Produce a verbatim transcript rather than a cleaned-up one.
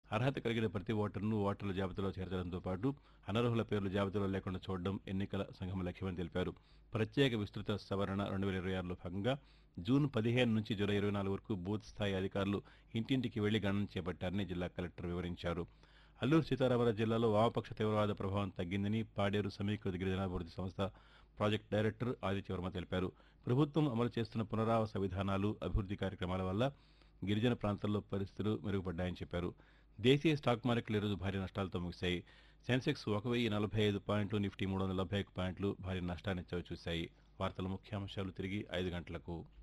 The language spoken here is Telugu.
అర్హత కలిగిన ప్రతి ఓటరును ఓటర్ల జాబితాలో చేర్చడంతో పాటు అనర్హుల పేర్లు జాబితాలో లేకుండా చూడడం ఎన్నికల సంఘం లక్ష్యమని తెలిపారు. ప్రత్యేక విస్తృత సవరణ రెండు వేల ఇరవై ఆరులో భాగంగా జూన్ పదిహేను నుంచి జూలై ఇరవై నాలుగు వరకు బూత్ స్థాయి అధికారులు ఇంటింటికి వెళ్లి గణన చేపట్టారని జిల్లా కలెక్టర్ వివరించారు. అల్లూరు సీతారామరాజు జిల్లాలో వామపక్ష తీవ్రవాద ప్రభావం తగ్గిందని పాడేరు సమీకృత గిరిజనాభివృద్ధి సంస్థ ప్రాజెక్టు డైరెక్టర్ ఆదిత్యవర్మ తెలిపారు. ప్రభుత్వం అమలు చేస్తున్న పునరావాస విధానాలు, అభివృద్ధి కార్యక్రమాల వల్ల గిరిజన ప్రాంతాల్లో పరిస్థితులు మెరుగుపడ్డాయని చెప్పారు. దేశీయ స్టాక్ మార్కెట్లు ఈరోజు భారీ నష్టాలతో ముగిశాయి. సెన్సెక్స్ ఒక వెయ్యి నలభై ఐదు పాయింట్లు, నిఫ్టీ మూడు వందల డెబ్బై ఒక్క పాయింట్లు భారీ నష్టాన్ని చవిచూశాయి. వార్తల ముఖ్యాంశాలు తిరిగి ఐదు గంటలకు.